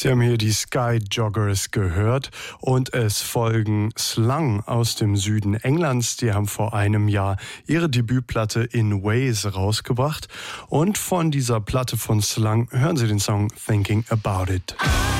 Sie haben hier die Sky Joggers gehört und es folgen Slung aus dem Süden Englands. Die haben vor einem Jahr ihre Debütplatte In Ways rausgebracht und von dieser Platte von Slung hören Sie den Song Thinking About It.